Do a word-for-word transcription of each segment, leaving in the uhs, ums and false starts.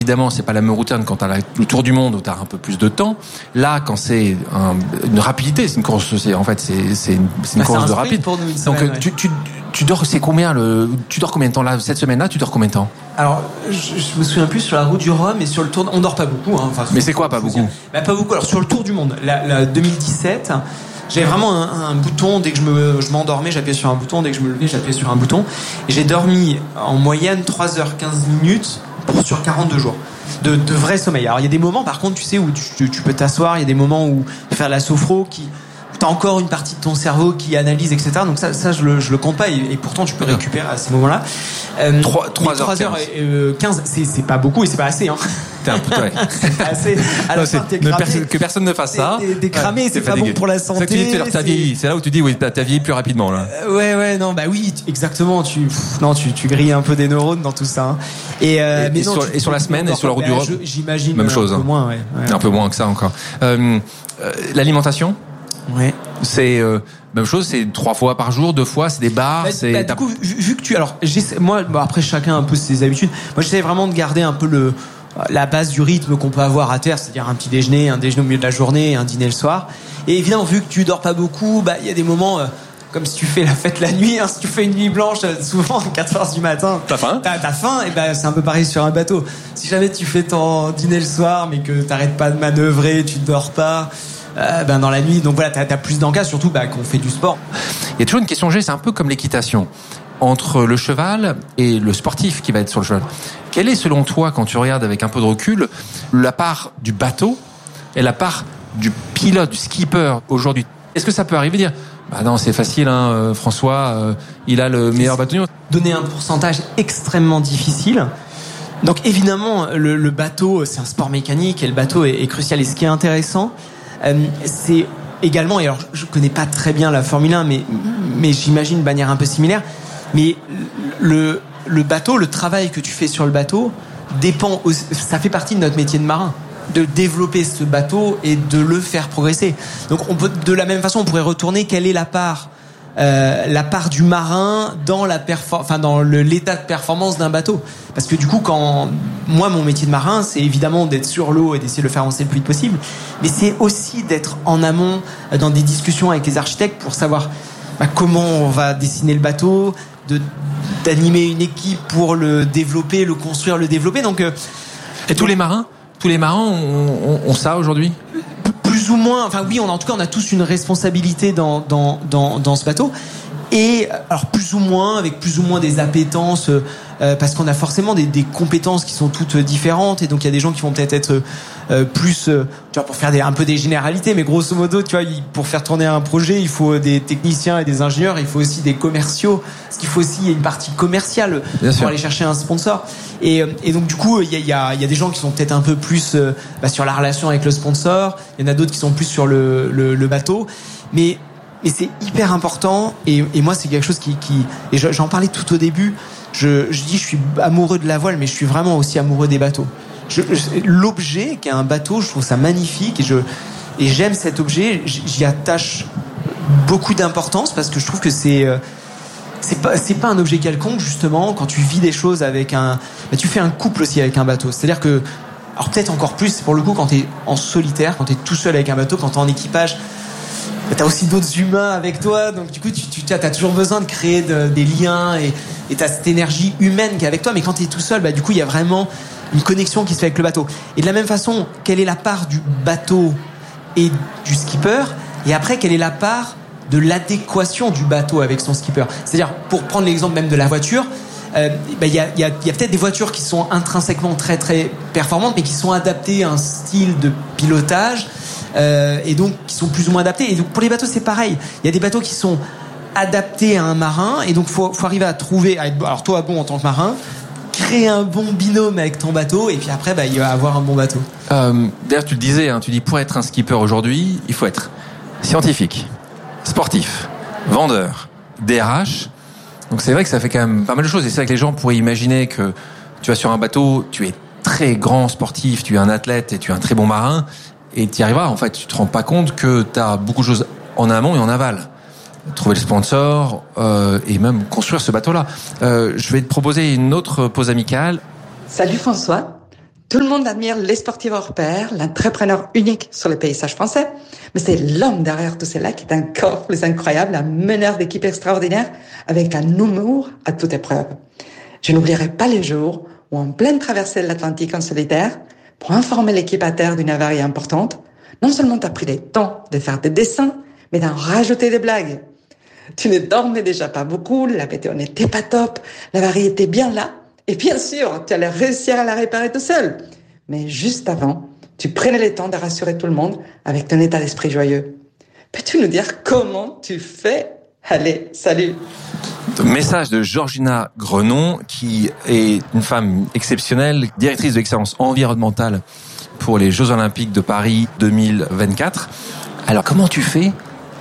Évidemment, c'est pas la même routine quand t'as la, le tour du monde où t'as un peu plus de temps. Là, quand c'est un, une rapidité, c'est une course, c'est, en fait, c'est, c'est une, c'est une bah, course c'est de un rapide. pour nous, une Donc, semaine, ouais. tu, tu, tu dors, c'est combien le, tu dors combien de temps là, cette semaine-là, tu dors combien de temps? Alors, je, je me souviens plus sur la route du Rhum et sur le tour, on dort pas beaucoup, hein. Enfin, mais c'est quoi, pas beaucoup? Bah, pas beaucoup. Alors, sur le tour du monde, la, la deux mille dix-sept, j'avais vraiment un, un bouton, dès que je me, je m'endormais, j'appuyais sur un bouton, dès que je me levais, j'appuyais sur un bouton. Et j'ai dormi en moyenne trois heures quinze minutes pour, sur quarante-deux jours. De, de vrai sommeil. Alors il y a des moments par contre tu sais où tu, tu peux t'asseoir, il y a des moments où faire la sophro qui t'as encore une partie de ton cerveau qui analyse, et cetera. Donc ça, ça je le, je le compte pas et, et pourtant tu peux récupérer à ces moments-là. Euh, trois heures quinze, c'est, c'est pas beaucoup et c'est pas assez. Hein. T'es un peu, ouais. C'est pas assez. À la non, fin, t'es ne cramé. perso- que personne ne fasse ça. T'es, t'es cramé, ouais, c'est pas bon pour la santé. C'est, tu dis, t'as vieilli. C'est là où tu dis oui, t'as, t'as vieilli plus rapidement là. Euh, ouais, ouais, non, bah oui, tu, exactement. Tu, pff, non, tu, tu grilles un peu des neurones dans tout ça. Hein. Et, euh, et, mais et, non, sur, tu, et sur la semaine et sur la route du Rhum. J'imagine. Même chose. Un peu hein. moins, ouais. ouais un peu moins que ça encore. Euh, euh, l'alimentation. Ouais. C'est euh, même chose, c'est trois fois par jour, deux fois, c'est des bars. Bah, c'est bah, du coup, vu, vu que tu, alors, moi, bon, après chacun a un peu ses habitudes. Moi, j'essaie vraiment de garder un peu le la base du rythme qu'on peut avoir à terre, c'est-à-dire un petit déjeuner, un déjeuner au milieu de la journée, un dîner le soir. Et évidemment, vu que tu dors pas beaucoup, bah il y a des moments. Euh, Comme si tu fais la fête la nuit, hein, si tu fais une nuit blanche, souvent à quatre heures du matin, t'as faim, t'as, t'as faim, et ben c'est un peu pareil sur un bateau. Si jamais tu fais ton dîner le soir, mais que t'arrêtes pas de manœuvrer, tu dors pas, euh, ben dans la nuit, donc voilà, t'as, t'as plus d'encas, surtout bah, qu'on fait du sport. Il y a toujours une question G, c'est un peu comme l'équitation. Entre le cheval et le sportif qui va être sur le cheval, quelle est selon toi, quand tu regardes avec un peu de recul, la part du bateau et la part du pilote, du skipper aujourd'hui? Est-ce que ça peut arriver de dire bah non, c'est facile, hein, euh, François, euh, il a le meilleur bateau. Donner un pourcentage extrêmement difficile. Donc évidemment, le, le bateau, c'est un sport mécanique et le bateau est, est crucial. Et ce qui est intéressant, euh, c'est également, et alors je connais pas très bien la Formule un, mais, mais j'imagine de manière un peu similaire, mais le, le bateau, le travail que tu fais sur le bateau, dépend, ça fait partie de notre métier de marin. De développer ce bateau et de le faire progresser. Donc on peut, de la même façon, on pourrait retourner quelle est la part, euh, la part du marin dans la perfor- enfin dans le, l'état de performance d'un bateau. Parce que du coup, quand moi mon métier de marin, c'est évidemment d'être sur l'eau et d'essayer de le faire avancer le plus vite possible, mais c'est aussi d'être en amont dans des discussions avec les architectes pour savoir bah, comment on va dessiner le bateau, de d'animer une équipe pour le développer, le construire, le développer. Donc euh, et tous les marins. Tous les marins ont, ont, ont ça aujourd'hui ? Plus ou moins. Enfin oui, on a, en tout cas, on a tous une responsabilité dans dans dans, dans ce bateau. Et alors plus ou moins, avec plus ou moins des appétences, euh, parce qu'on a forcément des, des compétences qui sont toutes différentes. Et donc il y a des gens qui vont peut-être être euh, plus, euh, tu vois, pour faire des, un peu des généralités, mais grosso modo, tu vois, pour faire tourner un projet, il faut des techniciens et des ingénieurs, il faut aussi des commerciaux. Parce qu'il faut aussi, il y a une partie commerciale Bien pour sûr. aller chercher un sponsor. Et, et donc du coup, il y a, il y a, il y a des gens qui sont peut-être un peu plus euh, bah, sur la relation avec le sponsor. Il y en a d'autres qui sont plus sur le, le, le bateau. Mais Et c'est hyper important, et, et moi c'est quelque chose qui, qui et j'en parlais tout au début. Je, je dis je suis amoureux de la voile, mais je suis vraiment aussi amoureux des bateaux. Je, je, l'objet qui est un bateau, je trouve ça magnifique, et je et j'aime cet objet. J'y attache beaucoup d'importance parce que je trouve que c'est c'est pas c'est pas un objet quelconque justement. Quand tu vis des choses avec un, bah, tu fais un couple aussi avec un bateau. C'est-à-dire que alors peut-être encore plus pour le coup quand t'es en solitaire, quand t'es tout seul avec un bateau, quand t'es en équipage. T'as aussi d'autres humains avec toi, donc du coup tu, tu as toujours besoin de créer de, des liens et, et t'as cette énergie humaine qui est avec toi. Mais quand t'es tout seul, bah du coup il y a vraiment une connexion qui se fait avec le bateau. Et de la même façon, quelle est la part du bateau et du skipper, et après quelle est la part de l'adéquation du bateau avec son skipper. C'est-à-dire, pour prendre l'exemple même de la voiture, euh, bah, y a, y a, y a peut-être des voitures qui sont intrinsèquement très très performantes, mais qui sont adaptées à un style de pilotage. Euh, et donc qui sont plus ou moins adaptés. Et donc pour les bateaux c'est pareil. Il y a des bateaux qui sont adaptés à un marin, et donc faut, faut arriver à trouver. À être, alors toi bon en tant que marin, créer un bon binôme avec ton bateau, et puis après bah il va avoir un bon bateau. Euh, d'ailleurs tu le disais, hein, tu dis pour être un skipper aujourd'hui, il faut être scientifique, sportif, vendeur, D R H. Donc c'est vrai que ça fait quand même pas mal de choses. Et c'est vrai que les gens pourraient imaginer que tu vas sur un bateau, tu es très grand sportif, tu es un athlète et tu es un très bon marin. Et tu y arriveras. En fait, tu te rends pas compte que tu as beaucoup de choses en amont et en aval. Trouver le sponsor euh, et même construire ce bateau-là. Euh, je vais te proposer une autre pause amicale. Salut François. Tout le monde admire les sportifs hors pair, l'entrepreneur unique sur le paysage français, mais c'est l'homme derrière tout cela qui est encore plus incroyable, un meneur d'équipe extraordinaire avec un humour à toute épreuve. Je n'oublierai pas les jours où, en pleine traversée de l'Atlantique en solitaire, pour informer l'équipe à terre d'une avarie importante, non seulement t'as pris le temps de faire des dessins, mais d'en rajouter des blagues. Tu ne dormais déjà pas beaucoup, la météo n'était pas top, l'avarie était bien là, et bien sûr, tu allais réussir à la réparer tout seul. Mais juste avant, tu prenais le temps de rassurer tout le monde avec ton état d'esprit joyeux. Peux-tu nous dire comment tu fais ? Allez, salut. Message de Georgina Grenon, qui est une femme exceptionnelle, directrice de l'excellence environnementale pour les Jeux Olympiques de Paris deux mille vingt-quatre. Alors, comment tu fais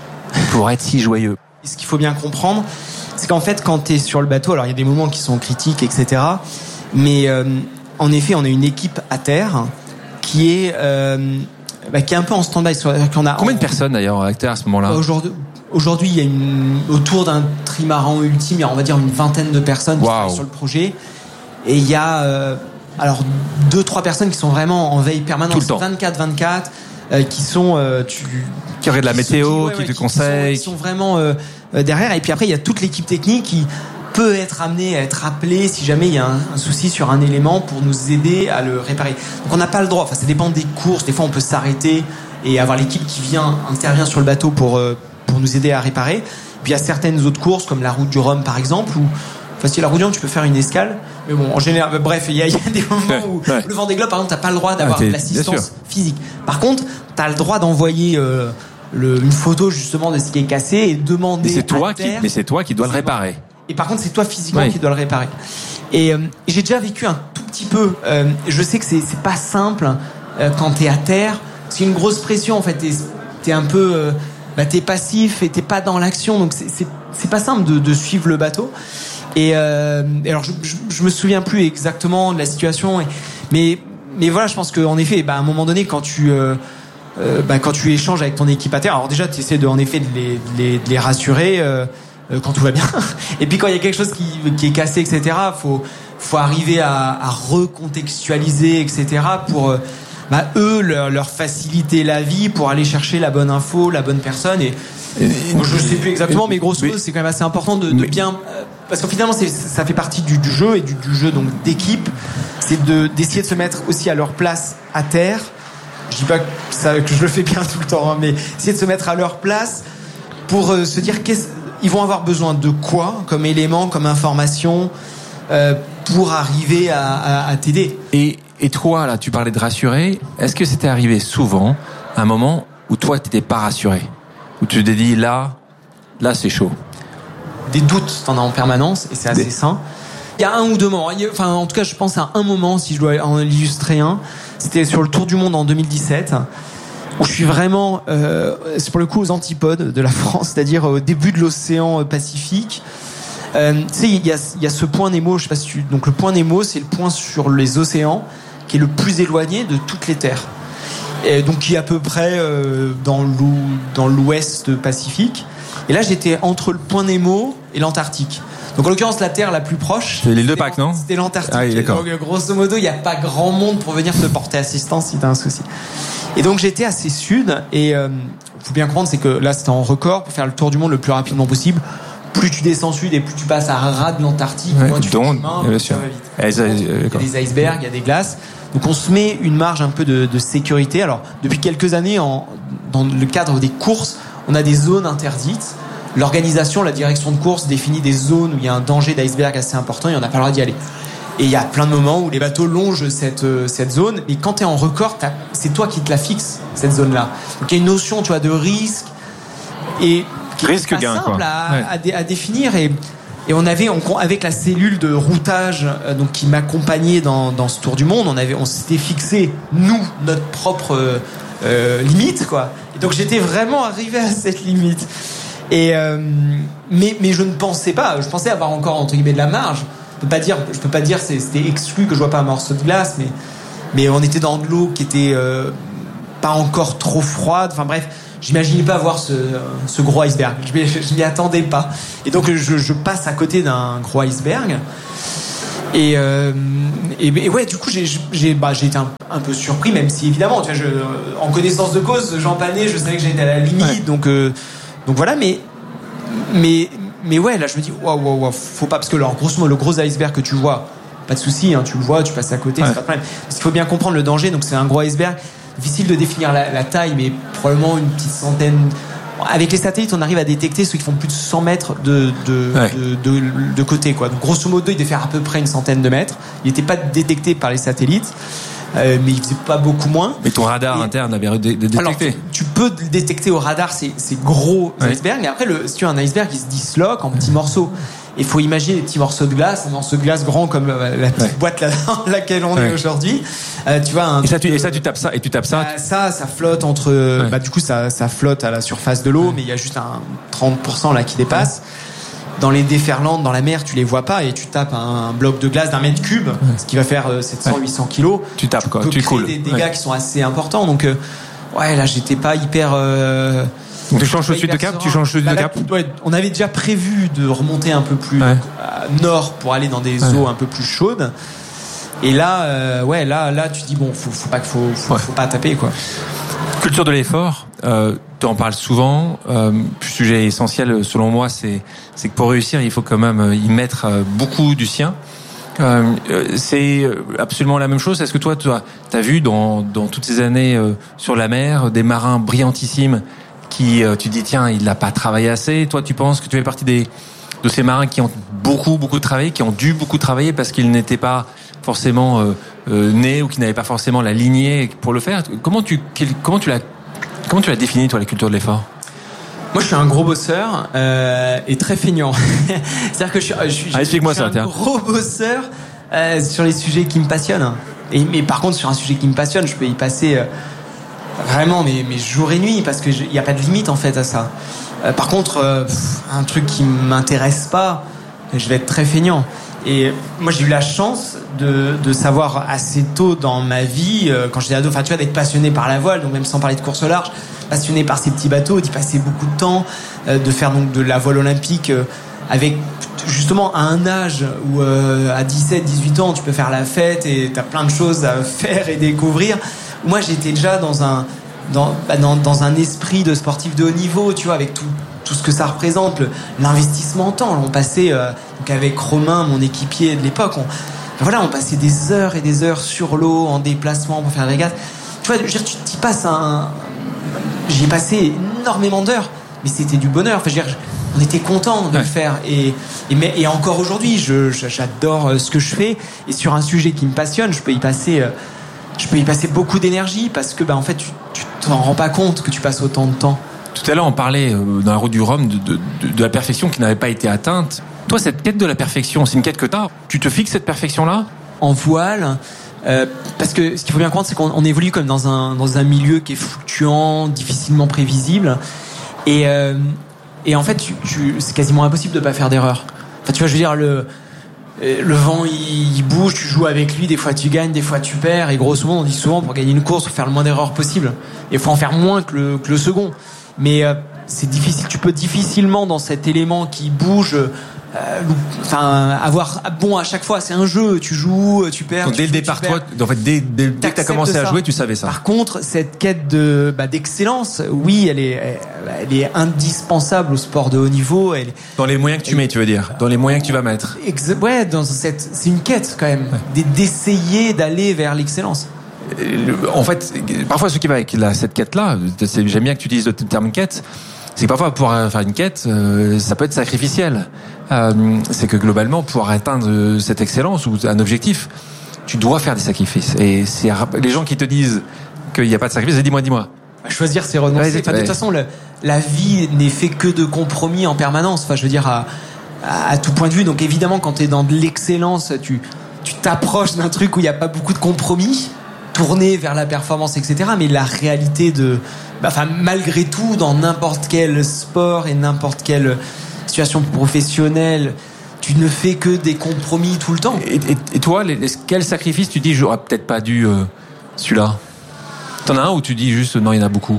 pour être si joyeux ? Ce qu'il faut bien comprendre, c'est qu'en fait, quand tu es sur le bateau, alors il y a des moments qui sont critiques, et cetera. Mais euh, en effet, on a une équipe à terre qui est euh, bah, qui est un peu en stand-by. Qu'on a, Combien de personnes d'ailleurs à terre à ce moment-là ? Aujourd'hui, aujourd'hui, il y a une autour d'un trimaran ultime, il y a on va dire une vingtaine de personnes qui wow. travaillent sur le projet. Et il y a euh, alors deux trois personnes qui sont vraiment en veille permanente, tout le temps. vingt-quatre vingt-quatre. Euh, qui sont euh, tu, qui auraient de la qui météo, sont, ouais, qui ouais, te qui, conseillent, qui sont, qui sont vraiment euh, derrière. Et puis après, il y a toute l'équipe technique qui peut être amenée à être appelée si jamais il y a un, un souci sur un élément pour nous aider à le réparer. Donc on n'a pas le droit. Enfin, ça dépend des courses. Des fois, on peut s'arrêter et avoir l'équipe qui vient intervient sur le bateau pour euh, pour nous aider à réparer. Puis il y a certaines autres courses comme la route du Rhum par exemple où enfin, si la route du Rhum, tu peux faire une escale. Mais bon, en général, bref, il y, y a des moments où ouais. le Vendée Globe, par exemple, t'as pas le droit d'avoir ah, de l'assistance physique. Par contre, t'as le droit d'envoyer euh, le, une photo justement de ce qui est cassé et demander. Mais c'est toi à terre, qui, mais c'est toi qui dois le réparer. Et par contre, c'est toi physiquement oui. qui dois le réparer. Et euh, j'ai déjà vécu un tout petit peu. Euh, je sais que c'est, c'est pas simple euh, quand t'es à terre. C'est une grosse pression en fait. T'es, t'es un peu, euh, bah, t'es passif et t'es pas dans l'action, donc c'est, c'est, c'est pas simple de, de suivre le bateau. Et euh, alors je, je, je me souviens plus exactement de la situation, et, mais mais voilà, je pense qu'en effet, bah, à un moment donné, quand tu euh, euh, bah, quand tu échanges avec ton équipe à terre, alors déjà tu essaies de en effet de les de les, de les rassurer euh, euh, quand tout va bien, et puis quand il y a quelque chose qui qui est cassé, et cetera. Faut faut arriver à, à recontextualiser, et cetera. Pour euh, bah, eux leur, leur faciliter la vie, pour aller chercher la bonne info, la bonne personne. Et bon, je sais plus exactement, mais grosso modo, c'est quand même assez important de, de bien, euh, parce que finalement, c'est, ça fait partie du, du jeu et du, du jeu donc d'équipe. C'est de d'essayer de se mettre aussi à leur place à terre. Je dis pas que, ça, que je le fais bien tout le temps, hein, mais essayer de se mettre à leur place pour euh, se dire qu'est-ce ils vont avoir besoin de quoi comme élément, comme information euh, pour arriver à, à, à t'aider. Et, et toi, là, tu parlais de rassurer. Est-ce que c'était arrivé souvent un moment où toi, t'étais pas rassuré? Où tu t'es dit, là, là, c'est chaud. Des doutes, t'en as en permanence, et c'est assez Des... sain. Il y a un ou deux moments. Enfin, en tout cas, je pense à un moment, si je dois en illustrer un. C'était sur le Tour du Monde en deux mille dix-sept, où je suis vraiment, euh, c'est pour le coup aux antipodes de la France, c'est-à-dire au début de l'océan Pacifique. Euh, tu sais, il y a, il y a ce point Nemo, je sais pas si tu... Donc le point Nemo, c'est le point sur les océans qui est le plus éloigné de toutes les terres. Et donc qui est à peu près euh, dans, l'ou... dans l'ouest Pacifique. Et là, j'étais entre le point Nemo et l'Antarctique. Donc en l'occurrence, la terre la plus proche, c'est l'île de Pâques, non? C'était l'Antarctique. Ah oui, d'accord. Donc grosso modo, il n'y a pas grand monde pour venir te porter assistance si tu as un souci. Et donc j'étais assez sud, et il euh, faut bien comprendre, c'est que là c'était en record pour faire le tour du monde le plus rapidement possible. Plus tu descends sud et plus tu passes à ras de l'Antarctique, ouais, moins tu donc, fais chemin, plus tu vas vite. Et ça, il y a des icebergs, il y a des glaces. Donc on se met une marge un peu de, de sécurité. Alors depuis quelques années, en, dans le cadre des courses, on a des zones interdites. L'organisation, la direction de course définit des zones où il y a un danger d'iceberg assez important et on n'a pas le droit d'y aller. Et il y a plein de moments où les bateaux longent cette, cette zone, et quand tu es en record, c'est toi qui te la fixes, cette zone-là. Donc il y a une notion, tu vois, de risque, et qui risque est pas gain, simple quoi. À, ouais. à, dé, à définir. Et, et on avait, on, avec la cellule de routage euh, donc, qui m'accompagnait dans, dans ce tour du monde, on, avait, on s'était fixé, nous, notre propre euh, euh, limite, quoi. Et donc j'étais vraiment arrivé à cette limite. Et euh, mais mais je ne pensais pas, je pensais avoir encore entre guillemets de la marge. Je peux pas dire, je peux pas dire c'est, c'était exclu que je vois pas un morceau de glace, mais mais on était dans de l'eau qui était euh, pas encore trop froide. Enfin bref, j'imaginais pas voir ce ce gros iceberg. Je, je, je m'y attendais pas. Et donc je, je passe à côté d'un gros iceberg. Et, euh, et, et ouais, du coup, j'ai, j'ai, bah, j'ai été un, un peu surpris, même si évidemment, tu vois, je, en connaissance de cause, Jean Panet, je savais que j'étais à la limite, ouais. donc, euh, donc voilà, mais, mais, mais ouais, là, je me dis, waouh, waouh, waouh, faut pas, parce que alors, grosso modo, le gros iceberg que tu vois, pas de souci, hein, tu le vois, tu passes à côté, ouais. c'est pas de problème. Parce qu'il faut bien comprendre le danger, donc c'est un gros iceberg, difficile de définir la, la taille, mais probablement une petite centaine. Avec les satellites, on arrive à détecter ceux qui font plus de cent mètres de, de, ouais. de, de, de côté, quoi. Donc, grosso modo, il devait faire à peu près une centaine de mètres. Il n'était pas détecté par les satellites, euh, mais il faisait pas beaucoup moins. Mais ton radar et, interne avait dé- dé- détecté. Alors, tu, tu peux le détecter au radar, c'est, c'est gros ouais. iceberg. Mais après, le, si tu as un iceberg, il se disloque en petits morceaux. Il faut imaginer des petits morceaux de glace, un morceau de glace grand comme la, la petite ouais. boîte là, dans laquelle on ouais. est aujourd'hui. Euh, tu vois, un et, ça, tu, et ça, tu tapes ça, et tu tapes ça. Bah, ça, ça flotte entre. Ouais. Bah, du coup, ça, ça flotte à la surface de l'eau, ouais. mais il y a juste un trente pour cent là qui dépasse. Ouais. Dans les déferlantes, dans la mer, tu les vois pas, et tu tapes un bloc de glace d'un mètre cube, ouais. ce qui va faire sept cents à huit cents kilos. Tu tapes quoi, tu tu coules. Des dégâts ouais. qui sont assez importants. Donc, euh, ouais, là, j'étais pas hyper. Euh, Donc tu changes tout de suite de cap, tu changes tout de suite de cap. Ouais, on avait déjà prévu de remonter un peu plus ouais. nord pour aller dans des eaux ouais. un peu plus chaudes. Et là, euh, ouais, là, là, tu dis bon, faut, faut pas, faut, faut, ouais. faut pas taper quoi. Culture de l'effort. Euh, tu en parles souvent. Euh, sujet essentiel selon moi, c'est, c'est que pour réussir, il faut quand même y mettre beaucoup du sien. Euh, c'est absolument la même chose. Est-ce que toi, tu as, t'as vu dans, dans toutes ces années euh, sur la mer des marins brillantissimes qui, euh, tu dis tiens, il n'a pas travaillé assez. Toi, tu penses que tu fais partie des de ces marins qui ont beaucoup beaucoup travaillé, qui ont dû beaucoup travailler parce qu'ils n'étaient pas forcément euh, euh, nés ou qui n'avaient pas forcément la lignée pour le faire. Comment tu comment tu l'as comment tu l'as défini toi la culture de l'effort? Moi, je suis un gros bosseur euh, et très feignant. C'est-à-dire que je suis, je suis, ah, explique-moi je suis ça, un tiens. gros bosseur euh, sur les sujets qui me passionnent. Et mais par contre, sur un sujet qui me passionne, je peux y passer euh, vraiment mes, mes jours et nuits parce que il y a pas de limite en fait à ça. Euh, par contre, euh, pff, un truc qui m'intéresse pas, je vais être très feignant. Et moi, j'ai eu la chance de, de savoir assez tôt dans ma vie, euh, quand j'étais ado, enfin tu vois, d'être passionné par la voile, donc même sans parler de course au large, passionné par ces petits bateaux, d'y passer beaucoup de temps, euh, de faire donc de la voile olympique euh, avec justement à un âge où euh, à dix-sept, dix-huit ans, tu peux faire la fête et t'as plein de choses à faire et découvrir. Moi, j'étais déjà dans un dans bah, dans, dans un esprit de sportif de haut niveau, tu vois, avec tout tout ce que ça représente, le, l'investissement en temps. On passait euh, donc avec Romain, mon équipier de l'époque, on, voilà, on passait des heures et des heures sur l'eau en déplacement pour faire des régates. Tu vois, je veux dire, tu t'y passes un, j'y ai passé énormément d'heures, mais c'était du bonheur. Enfin, je veux dire, on était content de ouais. le faire et et, mais, et encore aujourd'hui, je, je j'adore ce que je fais et sur un sujet qui me passionne, je peux y passer. Euh, je peux y passer beaucoup d'énergie parce que bah en fait tu, tu t'en rends pas compte que tu passes autant de temps. Tout à l'heure on parlait euh, dans la route du Rhum de, de, de, de la perfection qui n'avait pas été atteinte. Toi, cette quête de la perfection, c'est une quête que t'as. Tu te fixes cette perfection là en voile euh, parce que ce qu'il faut bien comprendre, c'est qu'on on évolue comme dans un dans un milieu qui est fluctuant, difficilement prévisible et euh, et en fait tu, tu c'est quasiment impossible de pas faire d'erreur. Enfin tu vois, je veux dire le le vent il bouge, tu joues avec lui, des fois tu gagnes, des fois tu perds et grosso modo on dit souvent pour gagner une course faut faire le moins d'erreurs possible et il faut en faire moins que le, que le second mais euh, c'est difficile, tu peux difficilement dans cet élément qui bouge euh, enfin avoir bon à chaque fois, c'est un jeu, tu joues, tu perds. Donc tu dès joues, le départ toi en fait dès, dès, dès que tu as commencé à jouer, tu savais ça. Par contre, cette quête de bah, d'excellence, oui, elle est elle, elle est indispensable au sport de haut niveau, elle dans les moyens que tu elle, mets, tu veux dire, dans les moyens que tu vas mettre. Ex- ouais, dans cette c'est une quête quand même, ouais. d'essayer d'aller vers l'excellence. En fait, parfois ce qui va avec la, cette quête-là, c'est, j'aime bien que tu utilises le terme quête, c'est que parfois pour faire une quête, euh, ça peut être sacrificiel. Euh, c'est que globalement, pour atteindre cette excellence ou un objectif, tu dois faire des sacrifices. Et c'est les gens qui te disent qu'il n'y a pas de sacrifice, dis-moi, dis-moi. Choisir, c'est renoncer. Ouais, enfin, de toute façon, le, la vie n'est fait que de compromis en permanence. Enfin, je veux dire, à, à, à tout point de vue. Donc évidemment, quand tu es dans de l'excellence, tu, tu t'approches d'un truc où il n'y a pas beaucoup de compromis, tourner vers la performance, et cetera. Mais la réalité de, bah, enfin, malgré tout, dans n'importe quel sport et n'importe quelle situation professionnelle, tu ne fais que des compromis tout le temps. Et, et, et toi, les, quel sacrifice tu dis, j'aurais peut-être pas dû euh, celui-là? T'en as un ou tu dis juste non, il y en a beaucoup?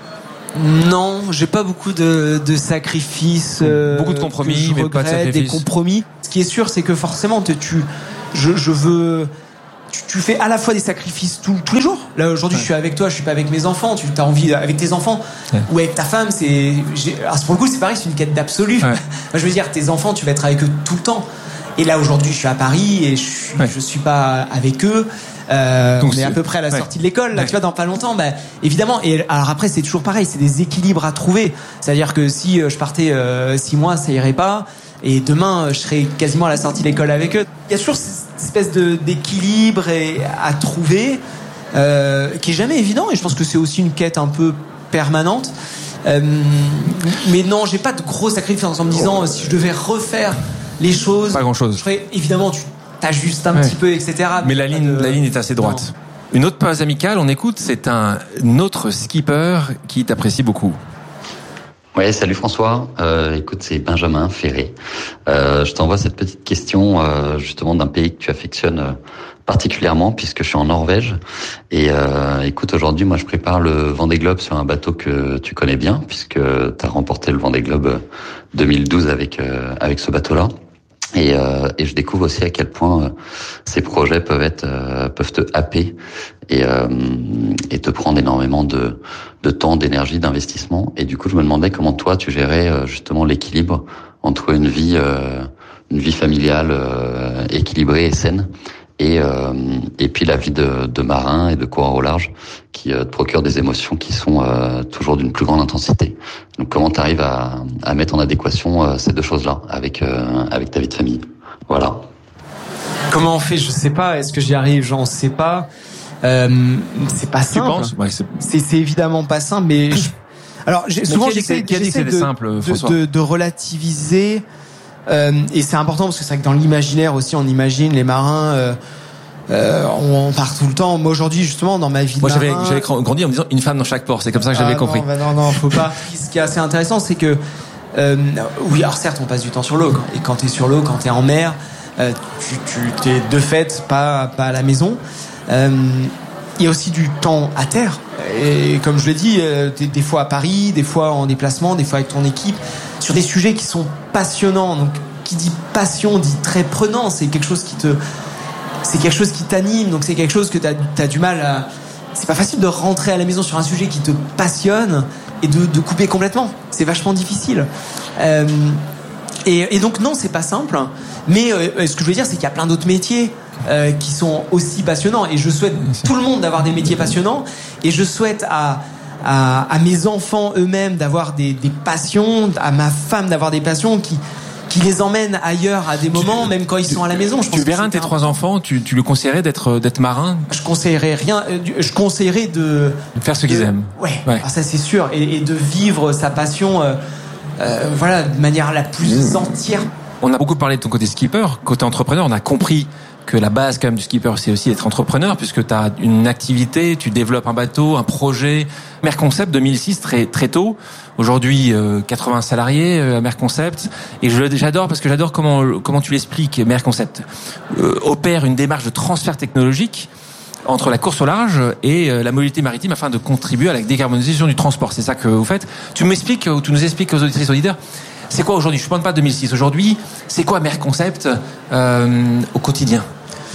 Non, j'ai pas beaucoup de, de sacrifices. Euh, beaucoup de compromis, je mais regrette, pas de sacrifices. Des compromis. Ce qui est sûr, c'est que forcément, tu, tu, je, je veux. Tu, tu fais à la fois des sacrifices tous, tous les jours. Là aujourd'hui, ouais. je suis avec toi, je suis pas avec mes enfants. Tu as envie avec tes enfants ouais. ou avec ta femme. C'est, j'ai, alors pour le coup, c'est pareil, c'est une quête d'absolu. Ouais. Moi, je veux dire, tes enfants, tu vas être avec eux tout le temps. Et là aujourd'hui, je suis à Paris et je suis, ouais. je suis pas avec eux. Euh, Donc on est à peu près à la sortie ouais. de l'école, là, ouais. tu vois, dans pas longtemps. Bah, évidemment. Et alors après, c'est toujours pareil, c'est des équilibres à trouver. C'est-à-dire que si je partais euh, six mois, ça irait pas. Et demain, je serai quasiment à la sortie de l'école avec eux. Il y a toujours cette espèce de d'équilibre et à trouver, euh, qui est jamais évident. Et je pense que c'est aussi une quête un peu permanente. Euh, mais non, j'ai pas de gros sacrifices en me disant si je devais refaire les choses. Pas grand-chose. Je ferais évidemment tu t'ajustes un ouais. petit peu, et cetera. Mais la ligne, de... la ligne est assez droite. Non. Une autre pause amicale, on écoute, c'est un autre skipper qui t'apprécie beaucoup. Ouais, salut François. Euh, écoute, c'est Benjamin Ferré. Euh, je t'envoie cette petite question euh, justement d'un pays que tu affectionnes euh, particulièrement, puisque je suis en Norvège. Et euh, écoute, aujourd'hui, moi, je prépare le Vendée Globe sur un bateau que tu connais bien, puisque tu as remporté le Vendée Globe deux mille douze avec euh, avec ce bateau-là. Et, euh, et je découvre aussi à quel point euh, ces projets peuvent être euh, peuvent te happer et euh, et te prendre énormément de de temps, d'énergie, d'investissement. Et du coup, je me demandais comment toi tu gérais euh, justement l'équilibre entre une vie euh, une vie familiale euh, équilibrée et saine et euh, et puis la vie de de marin et de coureur au large qui euh, te procure des émotions qui sont euh, toujours d'une plus grande intensité. Donc comment tu arrives à à mettre en adéquation euh, ces deux choses-là avec euh, avec ta vie de famille. Voilà. Comment on fait, je sais pas, est-ce que j'y arrive, j'en sais pas. Euh, c'est pas simple. Tu penses ouais, c'est... c'est c'est évidemment pas simple mais je... alors j'ai, souvent j'essaie, qui a dit j'essaie que de, simple, François de, de de relativiser. Euh, et c'est important parce que c'est vrai que dans l'imaginaire aussi on imagine les marins euh, euh, on, on part tout le temps. Moi aujourd'hui justement dans ma vie de moi marin, j'avais j'avais grandi en me disant une femme dans chaque port, c'est comme ça que j'avais ah, compris. Non, bah non non faut pas. Ce qui est assez intéressant c'est que euh, oui alors certes on passe du temps sur l'eau et quand t'es sur l'eau, quand t'es en mer, euh, tu tu t'es de fait pas pas à la maison. Euh, il y a aussi du temps à terre et comme je l'ai dit euh, t'es des fois à Paris, des fois en déplacement, des fois avec ton équipe sur des sujets qui sont passionnants. Donc qui dit passion dit très prenant, c'est quelque chose qui te c'est quelque chose qui t'anime, donc c'est quelque chose que t'as t'as du mal à c'est pas facile de rentrer à la maison sur un sujet qui te passionne et de de couper complètement, c'est vachement difficile. Euh, et et donc non, c'est pas simple, mais euh, ce que je veux dire c'est qu'il y a plein d'autres métiers Euh, qui sont aussi passionnants et je souhaite tout le monde d'avoir des métiers passionnants et je souhaite à à, à mes enfants eux-mêmes d'avoir des, des passions, à ma femme d'avoir des passions qui qui les emmènent ailleurs à des moments, tu, même quand ils tu, sont à la maison. Je tu verras un de tes trois enfants, tu, tu le conseillerais d'être d'être marin? Je conseillerais rien. Je conseillerais de faire ce qu'ils de, aiment. Ouais, ouais. Alors ça c'est sûr, et, et de vivre sa passion, euh, euh, voilà, de manière la plus mmh. entière. On a beaucoup parlé de ton côté skipper, côté entrepreneur. On a compris que la base quand même du skipper, c'est aussi être entrepreneur, puisque tu as une activité, tu développes un bateau, un projet. Merconcept deux mille six, très très tôt. Aujourd'hui, euh, quatre-vingts salariés à euh, Merconcept. Et je, j'adore parce que j'adore comment comment tu l'expliques. Merconcept euh, opère une démarche de transfert technologique entre la course au large et euh, la mobilité maritime afin de contribuer à la décarbonisation du transport. C'est ça que vous faites. Tu m'expliques, ou tu nous expliques aux auditrices et auditeurs. C'est quoi aujourd'hui? Je ne parle pas de deux mille six. Aujourd'hui, c'est quoi Merconcept euh, au quotidien?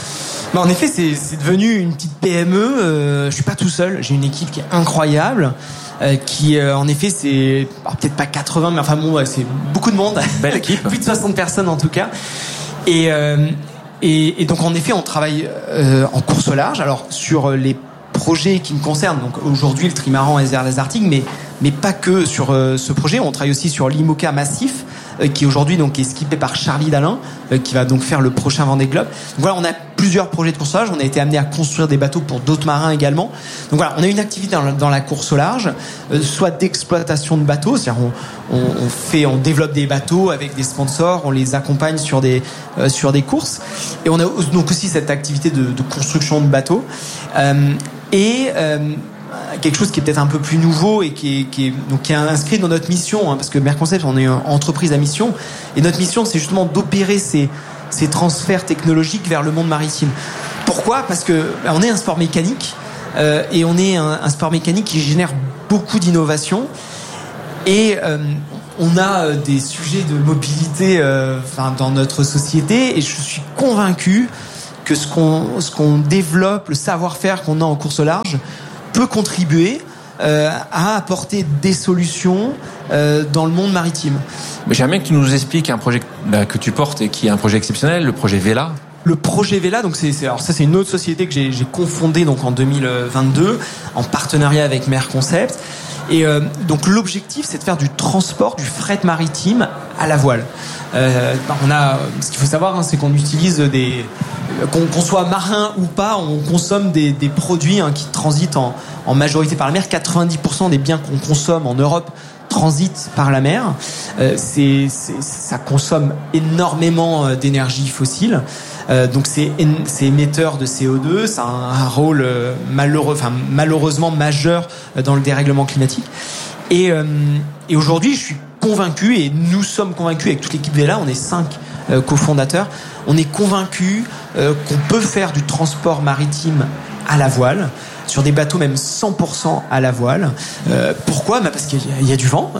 Bah en effet, c'est, c'est devenu une petite P M E. Euh, je suis pas tout seul. J'ai une équipe qui est incroyable. Euh, qui, euh, en effet, c'est alors, peut-être pas quatre-vingts, mais enfin bon, ouais, c'est beaucoup de monde. Belle équipe. Plus de soixante personnes en tout cas. Et, euh, et, et donc en effet, on travaille euh, en course au large. Alors sur les projets qui me concernent. Donc aujourd'hui, le trimaran S R les Arctiques, mais mais pas que sur euh, ce projet. On travaille aussi sur l'IMOCA Massif, euh, qui aujourd'hui donc est skippé par Charlie Dalin, euh, qui va donc faire le prochain Vendée Globe. Donc voilà, on a plusieurs projets de course au large. On a été amené à construire des bateaux pour d'autres marins également. Donc voilà, on a une activité dans la, dans la course au large, euh, soit d'exploitation de bateaux, c'est-à-dire on, on, on fait, on développe des bateaux avec des sponsors, on les accompagne sur des euh, sur des courses. Et on a donc aussi cette activité de, de construction de bateaux. Euh, et euh, quelque chose qui est peut-être un peu plus nouveau et qui est, qui est, donc qui est inscrit dans notre mission, hein, parce que Merconcept, on est une entreprise à mission, et notre mission, c'est justement d'opérer ces, ces transferts technologiques vers le monde maritime. Pourquoi ? Parce que bah, on est un sport mécanique, euh, et on est un, un sport mécanique qui génère beaucoup d'innovation, et euh, on a euh, des sujets de mobilité euh, enfin, dans notre société, et je suis convaincu que ce qu'on, ce qu'on développe, le savoir-faire qu'on a en course au large, peut contribuer euh, à apporter des solutions euh, dans le monde maritime. Mais j'aimerais que tu nous expliques un projet bah, que tu portes et qui est un projet exceptionnel, le projet Vela. Le projet Vela, donc c'est, c'est alors ça c'est une autre société que j'ai, j'ai confondée donc en deux mille vingt-deux en partenariat avec Mer Concept. Et euh, donc l'objectif, c'est de faire du transport, du fret maritime à la voile. Euh, on a, ce qu'il faut savoir, hein, c'est qu'on utilise des, qu'on, qu'on soit marin ou pas, on consomme des, des produits hein, qui transitent en, en majorité par la mer. quatre-vingt-dix pour cent des biens qu'on consomme en Europe transitent par la mer. Euh, c'est, c'est, ça consomme énormément d'énergie fossile. Euh, donc c'est, c'est émetteur de C O deux, ça a un, un rôle euh, malheureux, enfin malheureusement majeur dans le dérèglement climatique. Et, euh, et aujourd'hui, je suis convaincu, et nous sommes convaincus avec toute l'équipe Vela, on est cinq euh, cofondateurs, on est convaincus euh, qu'on peut faire du transport maritime à la voile, sur des bateaux même cent pour cent à la voile. Euh, pourquoi ? Bah parce qu'il y a, il y a du vent.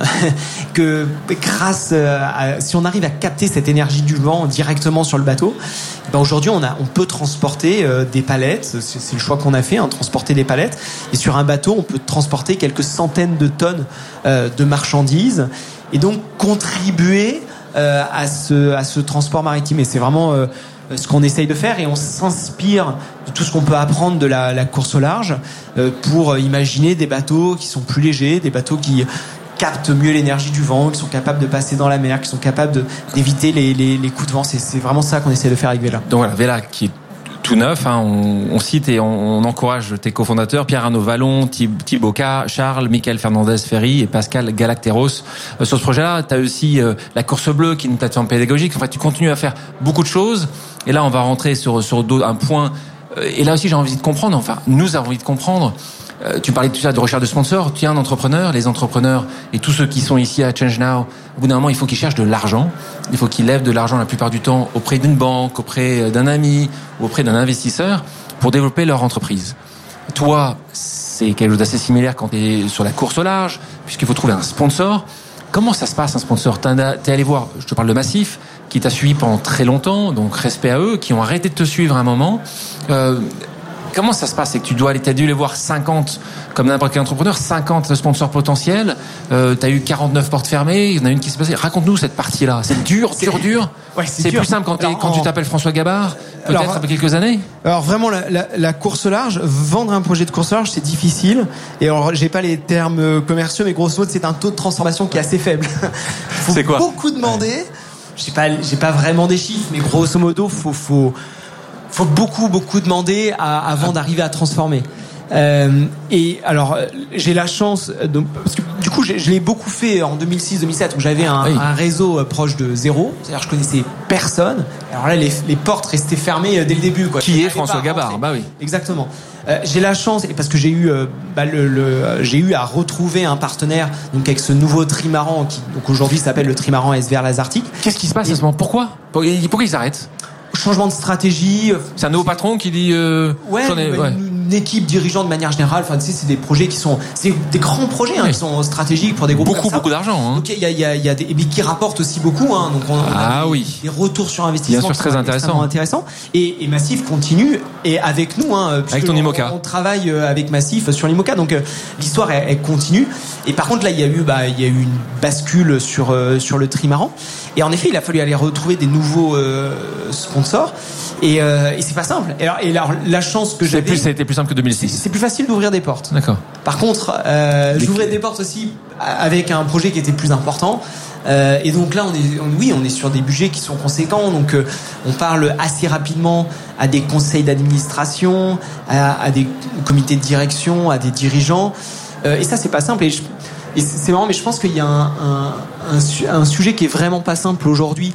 Que grâce à, si on arrive à capter cette énergie du vent directement sur le bateau, bah aujourd'hui on a, on peut transporter euh, des palettes. C'est, c'est le choix qu'on a fait, hein, transporter des palettes. Et sur un bateau, on peut transporter quelques centaines de tonnes euh, de marchandises et donc contribuer euh, à ce, à ce transport maritime. Et c'est vraiment euh, ce qu'on essaye de faire, et on s'inspire de tout ce qu'on peut apprendre de la, la course au large euh, pour imaginer des bateaux qui sont plus légers, des bateaux qui captent mieux l'énergie du vent, qui sont capables de passer dans la mer, qui sont capables de, d'éviter les, les, les coups de vent. C'est, c'est vraiment ça qu'on essaie de faire avec Vela. Donc voilà, Vela qui est tout neuf, hein, on, on cite et on, on encourage tes cofondateurs, Pierre-Arnaud Vallon, Thibaut K, Charles, Michael Fernandez-Ferry et Pascal Galacteros. Euh, sur ce projet-là, tu as aussi euh, la Course Bleue, qui est une plateforme pédagogique. En fait, tu continues à faire beaucoup de choses. Et là, on va rentrer sur, sur un point. Euh, et là aussi, j'ai envie de comprendre, enfin, nous avons envie de comprendre. Euh, tu parlais de tout ça, de recherche de sponsors. Tu es un entrepreneur, les entrepreneurs et tous ceux qui sont ici à Change Now, au bout d'un moment, il faut qu'ils cherchent de l'argent. Il faut qu'ils lèvent de l'argent la plupart du temps auprès d'une banque, auprès d'un ami, ou auprès d'un investisseur pour développer leur entreprise. Toi, c'est quelque chose d'assez similaire quand tu es sur la course au large, puisqu'il faut trouver un sponsor. Comment ça se passe, un sponsor ? T'es allé voir, je te parle de Massif, qui t'a suivi pendant très longtemps, donc respect à eux, qui ont arrêté de te suivre à un moment. Euh, Comment ça se passe ? C'est que tu dois aller, t'as dû les voir cinquante, comme n'importe quel entrepreneur, cinquante sponsors potentiels. Euh, t'as eu quarante-neuf portes fermées. Il y en a une qui s'est passée. Raconte-nous cette partie-là. C'est dur, c'est dur, dur. Ouais, c'est, c'est dur. plus simple quand, alors, quand en... tu t'appelles François Gabard, peut-être alors, après quelques années. Alors vraiment, la, la, la course large, vendre un projet de course large, c'est difficile. Et alors, j'ai pas les termes commerciaux, mais grosso modo, c'est un taux de transformation qui est assez faible. Faut c'est quoi ? Beaucoup demander. J'ai pas, j'ai pas vraiment des chiffres, mais grosso modo, faut, faut. faut beaucoup beaucoup demander à, avant d'arriver à transformer. Euh, et alors j'ai la chance de, parce que du coup je, je l'ai beaucoup fait en deux mille six deux mille sept où j'avais un, oui. un réseau proche de zéro, c'est-à-dire je connaissais personne. Alors là les, les portes restaient fermées dès le début, quoi. Qui est François Gabard ? Bah oui. Exactement. Euh, j'ai la chance, et parce que j'ai eu, euh, bah, le, le, j'ai eu à retrouver un partenaire donc avec ce nouveau trimaran qui donc aujourd'hui s'appelle le trimaran S V R Lazartic. Qu'est-ce qui se passe et, à ce moment ? Pourquoi ? Pourquoi ils s'arrêtent ? Changement de stratégie. C'est un nouveau patron qui dit. Euh, ouais, ai, ouais. Une, une équipe dirigeante de manière générale. Enfin, tu sais, c'est des projets qui sont, c'est des grands projets hein, oui. qui sont stratégiques pour des groupes. Beaucoup, comme ça. beaucoup d'argent. Hein. Donc il y a, il y a, il y a des, et puis qui rapportent aussi beaucoup. Hein, donc on, on ah a des, oui. des retours sur investissement. Bien sûr, très intéressant. intéressant. Et, et Massif continue et avec nous. Hein, avec ton IMOCA. On, on travaille avec Massif sur l'IMOCA. Donc euh, l'histoire elle, elle continue. Et par contre là, il y a eu, bah, il y a eu une bascule sur euh, sur le trimaran. Et en effet, il a fallu aller retrouver des nouveaux euh, sponsors. Et, euh, et c'est pas simple. Et alors, et alors la chance que j'avais, plus, ça a été plus simple que deux mille six. C'est, c'est plus facile d'ouvrir des portes. D'accord. Par contre, euh, j'ouvrais des portes aussi avec un projet qui était plus important. Euh, et donc là, on est, on, oui, on est sur des budgets qui sont conséquents. Donc, euh, on parle assez rapidement à des conseils d'administration, à, à des comités de direction, à des dirigeants. Euh, et ça, c'est pas simple. Et, je, et c'est marrant, mais je pense qu'il y a un, un, un, un sujet qui est vraiment pas simple aujourd'hui.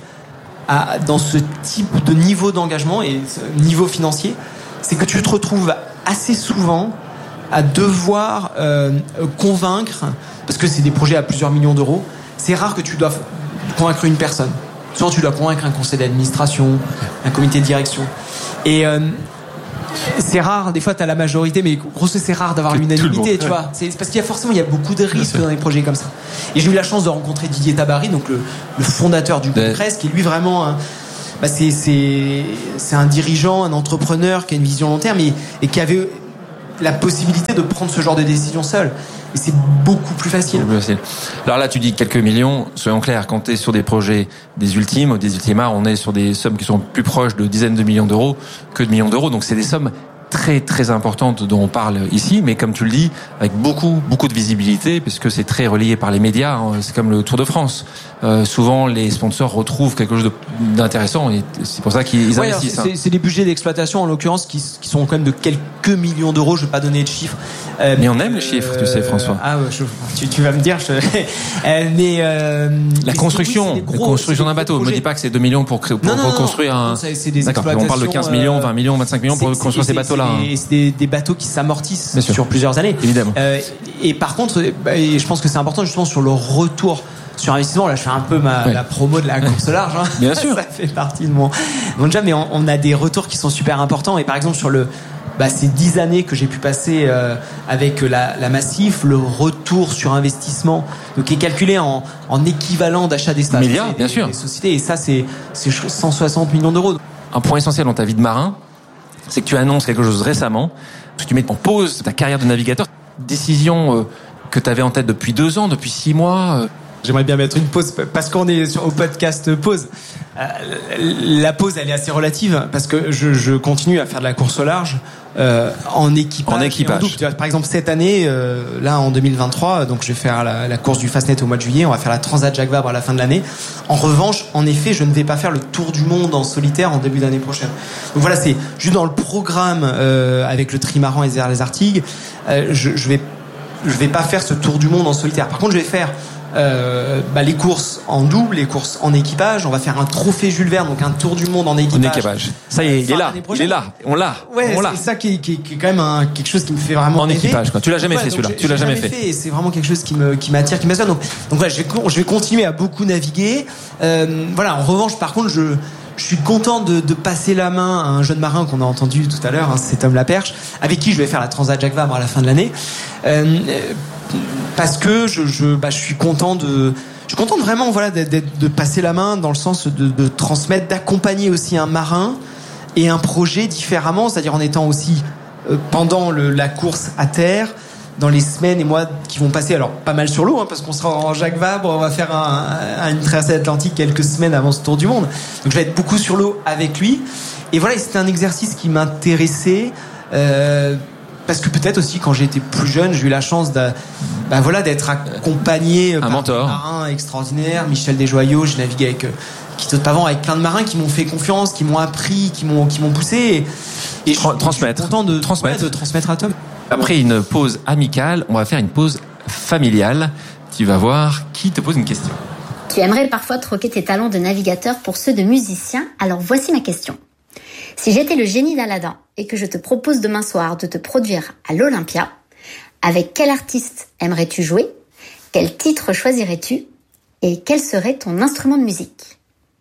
À, dans ce type de niveau d'engagement et niveau financier, c'est que tu te retrouves assez souvent à devoir euh, convaincre, parce que c'est des projets à plusieurs millions d'euros, c'est rare que tu doives convaincre une personne. Souvent tu dois convaincre un conseil d'administration, un comité de direction. Et euh, c'est rare, des fois tu as la majorité, mais grosso c'est rare d'avoir l'unanimité, tu vois. C'est parce qu'il y a forcément il y a beaucoup de risques dans des projets comme ça. Et j'ai eu la chance de rencontrer Didier Tabary, donc le, le fondateur du groupe Crest, qui est lui vraiment un, bah c'est c'est c'est un dirigeant, un entrepreneur qui a une vision long terme et, et qui avait la possibilité de prendre ce genre de décision seul. Et c'est beaucoup plus facile. Beaucoup plus facile. Alors là, tu dis quelques millions. Soyons clairs, quand tu es sur des projets des ultimes ou des ultimas, on est sur des sommes qui sont plus proches de dizaines de millions d'euros que de millions d'euros. Donc c'est des sommes très très importante dont on parle ici, mais comme tu le dis, avec beaucoup beaucoup de visibilité, puisque c'est très relayé par les médias. C'est comme le Tour de France. Euh, souvent, les sponsors retrouvent quelque chose de, d'intéressant, et c'est pour ça qu'ils ouais, investissent. Alors, c'est, c'est des budgets d'exploitation, en l'occurrence, qui, qui sont quand même de quelques millions d'euros. Je vais pas donner de chiffres. Euh, mais on aime les chiffres, euh, tu sais, François. Ah, ouais, je, tu, tu vas me dire. Je, euh, mais euh, la mais construction, gros, la construction d'un bateau. Ne me dis pas que c'est deux millions pour, pour, non, non, pour construire un. Non, c'est, c'est des D'accord. On parle de quinze millions, vingt millions, vingt-cinq millions pour construire ces bateaux-là. Et c'est des, des bateaux qui s'amortissent sur plusieurs années. Évidemment. Euh, et par contre, et je pense que c'est important justement sur le retour sur investissement. Là, je fais un peu ma, ouais. la promo de la course large. Hein. Bien sûr. Ça fait partie de mon, mon job, mais on, on a des retours qui sont super importants. Et par exemple, sur le, bah, ces dix années que j'ai pu passer euh, avec la, la Massif, le retour sur investissement, donc qui est calculé en, en équivalent d'achat d'espace. Milliards, des, bien sûr. Des sociétés. Et ça, c'est, c'est cent soixante millions d'euros. Un point essentiel dans ta vie de marin, c'est que tu annonces quelque chose récemment, que tu mets en pause ta carrière de navigateur. Décision euh, que tu avais en tête depuis deux ans, depuis six mois. Euh. J'aimerais bien mettre une pause parce qu'on est sur, au podcast pause. Euh, la pause, elle est assez relative parce que je, je continue à faire de la course au large euh, en équipage. En équipage. En double. Tu vois, par exemple, cette année, euh, là en deux mille vingt-trois, donc je vais faire la, la course du Fastnet au mois de juillet. On va faire la Transat Jacques Vabre à la fin de l'année. En revanche, en effet, je ne vais pas faire le tour du monde en solitaire en début d'année prochaine. Donc voilà, c'est juste dans le programme euh, avec le trimaran et les Artigues. Euh, je, je vais, je vais pas faire ce tour du monde en solitaire. Par contre, je vais faire Euh, bah, les courses en double, les courses en équipage. On va faire un trophée Jules Verne, donc un tour du monde en équipage. En équipage. Ça y est, il est là. Il est là. On l'a. Ouais, on l'a. c'est ça qui est, qui est, qui est quand même un, quelque chose qui me fait vraiment en rêver. équipage. Quoi. Tu l'as jamais ouais, fait celui-là. Tu l'as jamais fait. fait et c'est vraiment quelque chose qui me qui m'attire, qui m'attire. Donc donc voilà, je vais je vais continuer à beaucoup naviguer. Euh, voilà. En revanche, par contre, je Je suis content de, de passer la main à un jeune marin qu'on a entendu tout à l'heure, hein, c'est Tom Laperche, avec qui je vais faire la Transat Jacques Vabre à la fin de l'année, euh, parce que je, je, bah, je suis content de, je suis content de vraiment, voilà, de, de, de passer la main dans le sens de, de transmettre, d'accompagner aussi un marin et un projet différemment, c'est-à-dire en étant aussi euh, pendant le, la course à terre, dans les semaines et mois qui vont passer, alors pas mal sur l'eau, hein, parce qu'on sera en Jacques Vabre, on va faire un, un, une traversée atlantique quelques semaines avant ce tour du monde. Donc je vais être beaucoup sur l'eau avec lui. Et voilà, c'était un exercice qui m'intéressait, euh, parce que peut-être aussi quand j'étais plus jeune, j'ai eu la chance de, bah voilà, d'être accompagné un par mentor. un marin extraordinaire, Michel Desjoyaux. J'ai navigué avec Quito de Pavant, avec plein de marins qui m'ont fait confiance, qui m'ont appris, qui m'ont, qui m'ont poussé. Et, et Tra- transmettre. Je suis content de transmettre. Ouais, de transmettre à Tom. Après une pause amicale, on va faire une pause familiale. Tu vas voir qui te pose une question. Tu aimerais parfois troquer tes talents de navigateur pour ceux de musicien, alors voici ma question. Si j'étais le génie d'Aladin et que je te propose demain soir de te produire à l'Olympia, avec quel artiste aimerais-tu jouer? Quel titre choisirais-tu? Et quel serait ton instrument de musique?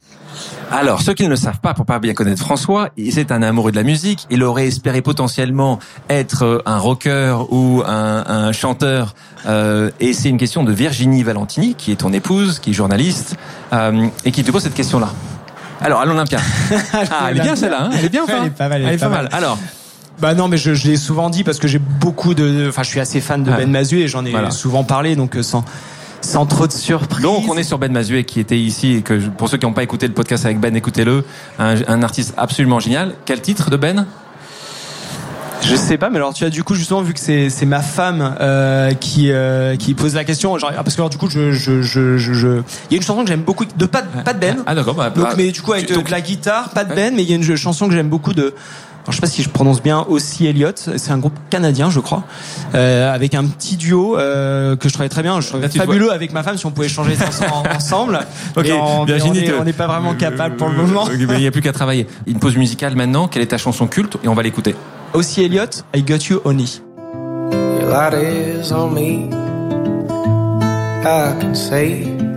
Alors, ceux qui ne le savent pas, pour pas bien connaître François, c'est un amoureux de la musique. Il aurait espéré potentiellement être un rocker ou un, un chanteur. Euh, et c'est une question de Virginie Valentini, qui est ton épouse, qui est journaliste, euh, et qui te pose cette question-là. Alors, à l'Olympia. Ah, elle est bien celle-là, hein, elle est bien ou pas? Elle est pas mal. Elle, elle est est pas, pas mal. mal. Alors. Bah non, mais je, je l'ai souvent dit parce que j'ai beaucoup de, enfin, je suis assez fan de ah. Ben Mazué et j'en ai voilà. souvent parlé, donc sans. Sans trop de surprise. Donc on est sur Ben Mazué qui était ici et que pour ceux qui n'ont pas écouté le podcast avec Ben, écoutez-le. Un, un artiste absolument génial. Quel titre de Ben? Je sais pas, mais alors tu as du coup justement vu que c'est c'est ma femme euh, qui euh, qui pose la question, genre, parce que alors du coup je je je je, je... il y a une chanson que j'aime beaucoup de pas de, pas de Ben. Ah d'accord. Bah, donc mais du coup avec tu, donc, de la guitare, pas de Ben, mais il y a une chanson que j'aime beaucoup de. Alors, je sais pas si je prononce bien, Aussi Elliott. C'est un groupe canadien, je crois, euh, avec un petit duo euh, que je trouvais très bien. Je trouvais fabuleux vois. Avec ma femme si on pouvait changer ça ensemble. Ok. On, Virginie, on n'est pas vraiment capable pour le moment. Il n'y a plus qu'à travailler. Une pause musicale maintenant. Quelle est ta chanson culte? Et on va l'écouter. Aussi Elliott, I Got You Honey. Your light is on me. I can say